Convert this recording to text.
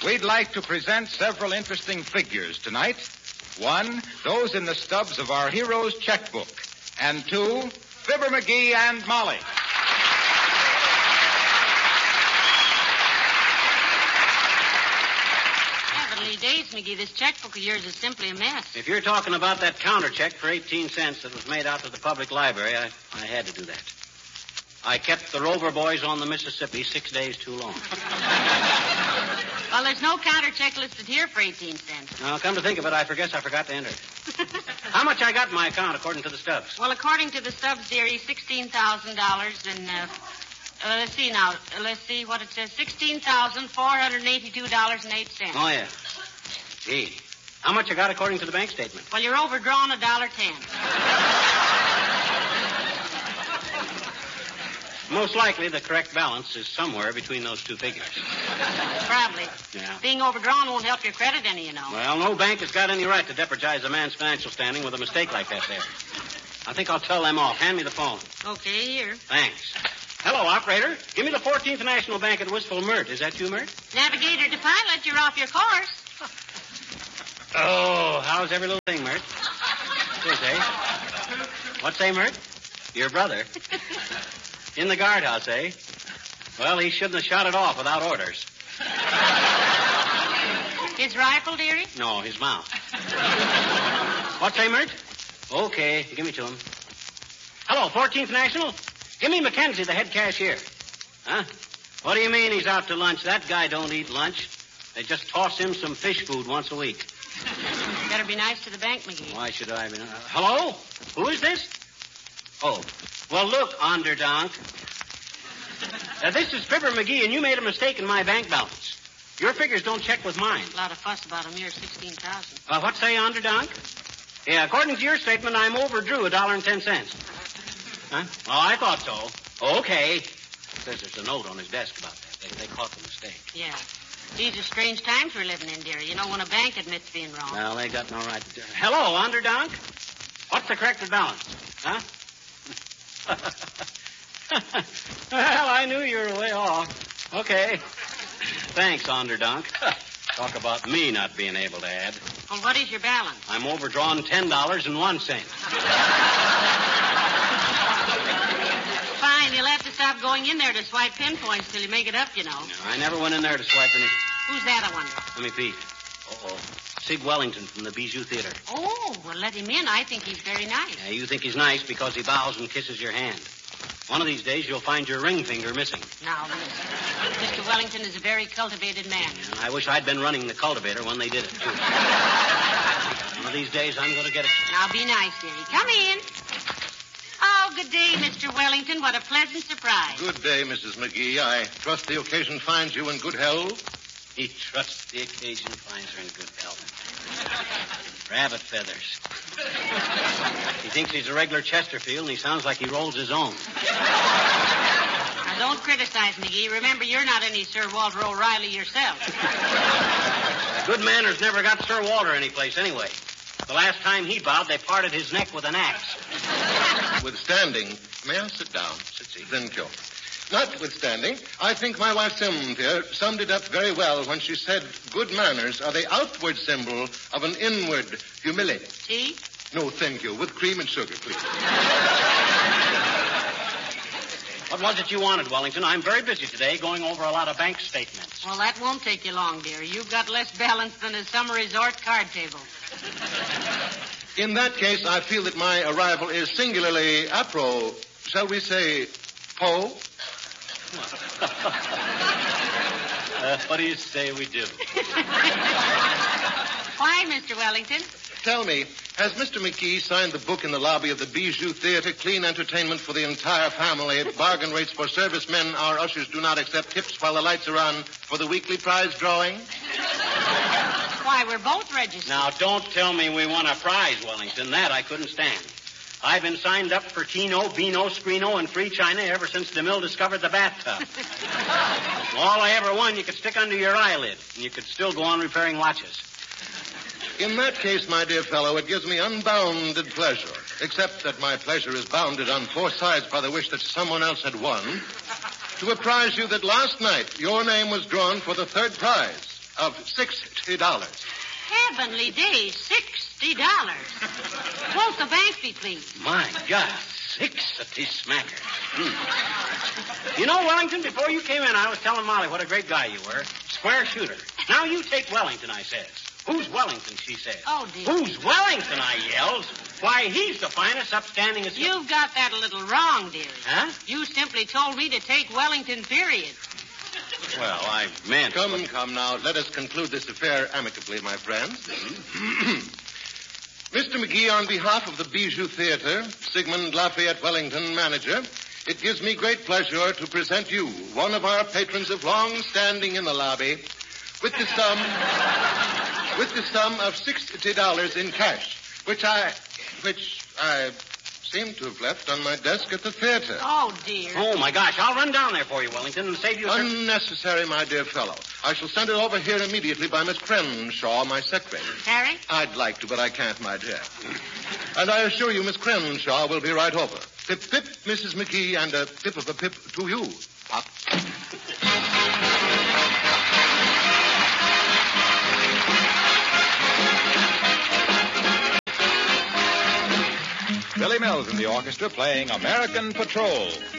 we'd like to present several interesting figures tonight. One, those in the stubs of our hero's checkbook. And two, Fibber McGee and Molly. Heavenly days, McGee, this checkbook of yours is simply a mess. If you're talking about that counter check for 18 cents that was made out to the public library, I had to do that. I kept the Rover boys on the Mississippi 6 days too long. Well, there's no counter check listed here for 18 cents. Now, come to think of it, I forgot to enter it. How much I got in my account according to the stubs? Well, according to the stubs, dearie, $16,000 and, let's see now. Let's see what it says. $16,482.08. Oh, yeah. Gee. How much I got according to the bank statement? Well, you're overdrawn $1.10. Most likely the correct balance is somewhere between those two figures. Probably. Yeah. Being overdrawn won't help your credit any, you know. Well, no bank has got any right to jeopardize a man's financial standing with a mistake like that there. I think I'll tell them off. Hand me the phone. Okay, here. Thanks. Hello, operator. Give me the 14th National Bank at Wistful, Mert. Is that you, Mert? Navigator to pilot, you're off your course. Oh, how's every little thing, Mert? Yes, eh? What's say, Mert? Your brother. In the guardhouse, eh? Well, he shouldn't have shot it off without orders. His rifle, dearie? No, his mouth. What's say, Mert? Okay, give me to him. Hello, 14th National? Give me Mackenzie, the head cashier. Huh? What do you mean he's out to lunch? That guy don't eat lunch. They just toss him some fish food once a week. Better be nice to the bank, McGee. Why should I be... hello? Who is this? Oh. Well, look, Onderdonk. This is Fibber McGee, and you made a mistake in my bank balance. Your figures don't check with mine. A lot of fuss about a mere $16,000. What say, Onderdonk? Yeah, according to your statement, I'm overdrew $1.10. Huh? Oh, I thought so. Okay. Says there's a note on his desk about that. They caught the mistake. Yeah. These are strange times we're living in, dearie. You know, when a bank admits being wrong. Well, they got no right to do it. Hello, Onderdonk. What's the corrected balance? Huh? Well, I knew you were way off. Okay. Thanks, Onderdonk. Talk about me not being able to add. Well, what is your balance? I'm overdrawn $10.01. Fine, you'll have to stop going in there to swipe pinpoints till you make it up, you know. No, I never went in there to swipe any. Who's that, I wonder? Let me peek. Uh-oh. Sig Wellington from the Bijou Theater. Oh, well, let him in. I think he's very nice. Yeah, you think he's nice because he bows and kisses your hand. One of these days, you'll find your ring finger missing. Now, Mr. Wellington is a very cultivated man. Yeah, I wish I'd been running the cultivator when they did it, too. One of these days, I'm going to get it. Now, be nice, dearie. Come in. Oh, good day, Mr. Wellington. What a pleasant surprise. Good day, Mrs. McGee. I trust the occasion finds you in good health. He trusts the occasion finds her in good health. Rabbit feathers. He thinks he's a regular Chesterfield, and he sounds like he rolls his own. Now, don't criticize, McGee. Remember, you're not any Sir Walter O'Reilly yourself. Good manners never got Sir Walter anyplace anyway. The last time he bowed, they parted his neck with an axe. Notwithstanding, may I sit down? Thank you. Notwithstanding, I think my wife Cynthia summed it up very well when she said good manners are the outward symbol of an inward humility. Tea? No, thank you. With cream and sugar, please. What was it you wanted, Wellington? I'm very busy today going over a lot of bank statements. Well, that won't take you long, dearie. You've got less balance than a summer resort card table. In that case, I feel that my arrival is singularly apropos, shall we say, What do you say we do? Why, Mr. Wellington? Tell me, has Mr. McGee signed the book in the lobby of the Bijou Theater, clean entertainment for the entire family, bargain rates for servicemen, our ushers do not accept tips while the lights are on, for the weekly prize drawing? Why, we're both registered. Now, don't tell me we won a prize, Wellington. That I couldn't stand. I've been signed up for Keno, Beano, Screeno, and free China ever since DeMille discovered the bathtub. All I ever won, you could stick under your eyelid, and you could still go on repairing watches. In that case, my dear fellow, it gives me unbounded pleasure, except that my pleasure is bounded on four sides by the wish that someone else had won, to apprise you that last night your name was drawn for the third prize, of $60. Heavenly days, $60. Won't the bank be pleased? My God, 60 smackers. You know, Wellington, before you came in, I was telling Molly what a great guy you were. Square shooter. Now you take Wellington, I says. Who's Wellington, she says. Oh, dear. Who's Wellington, I yells. Why, he's the finest upstanding as... You've got that a little wrong, dearie. Huh? You simply told me to take Wellington, period. Well, I meant... Come now. Let us conclude this affair amicably, my friends. Mr. McGee, on behalf of the Bijou Theater, Sigmund Lafayette Wellington, manager, it gives me great pleasure to present you, one of our patrons of long standing in the lobby, with the sum of $60 in cash, which I seem to have left on my desk at the theater. Oh, dear. Oh, my gosh. I'll run down there for you, Wellington, and save you... Unnecessary, my dear fellow. I shall send it over here immediately by Miss Crenshaw, my secretary. Harry? I'd like to, but I can't, my dear. And I assure you, Miss Crenshaw will be right over. Pip, pip, Mrs. McGee, and a pip of a pip to you. Pop. Billy Mills in the orchestra playing American Patrol.